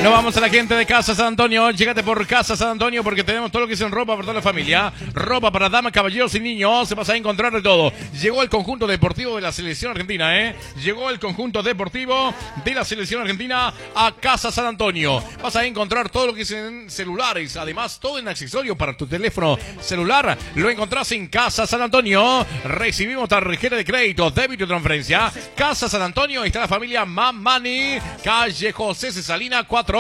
Nos vamos a la gente de Casa San Antonio. Llegate por Casa San Antonio porque tenemos todo lo que es en ropa para toda la familia. Ropa para damas, caballeros y niños. Se vas a encontrar de todo. Llegó el conjunto deportivo de la selección argentina, Llegó el conjunto deportivo de la selección argentina a Casa San Antonio. Vas a encontrar todo lo que es en celulares. Además, todo en accesorio para tu teléfono celular. Lo encontrás en Casa San Antonio. Recibimos tarjeta de crédito, débito y transferencia. Casa San Antonio. Está la familia Mamani. Calle José Cesalina 460.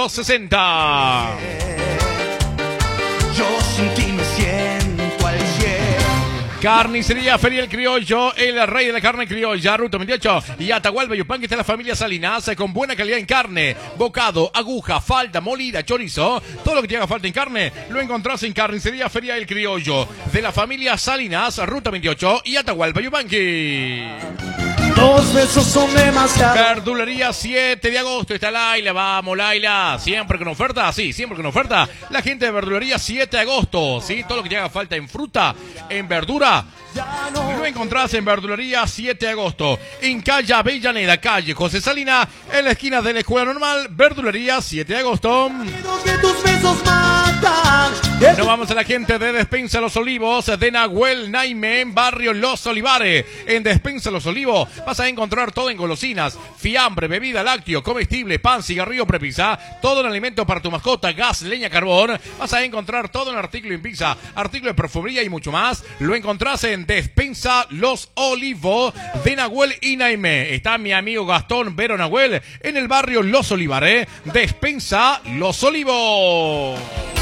Yo sin ti me siento al Carnicería Feria El Criollo, el rey de la carne criolla, Ruta 28 y Atahualpa Yupanqui. Está la familia Salinas con buena calidad en carne, bocado, aguja, falda, molida, chorizo. Todo lo que te haga falta en carne lo encontrás en Carnicería Feria El Criollo de la familia Salinas, Ruta 28 y Atahualpa Yupanqui. Dos besos son demasiado. Verdulería 7 de agosto. Está Laila. Vamos, Laila. Siempre con oferta. Sí, siempre con oferta. La gente de Verdulería 7 de agosto. Sí, todo lo que te haga falta en fruta, en verdura, lo encontrás en Verdulería 7 de agosto. En calle Avellaneda, calle José Salina, en la esquina de la Escuela Normal. Verdulería 7 de agosto. Que tus besos matan. Nos vamos a la gente de Despensa Los Olivos, de Nahuel Naime, en barrio Los Olivares. En Despensa Los Olivos vas a encontrar todo en golosinas, fiambre, bebida, lácteo, comestible, pan, cigarrillo, prepizza, todo en alimento para tu mascota, gas, leña, carbón. Vas a encontrar todo en artículo en pizza, artículo de perfumería y mucho más. Lo encontrás en Despensa Los Olivos de Nahuel y Naime. Está mi amigo Gastón Vero Nahuel en el barrio Los Olivares. Despensa Los Olivos.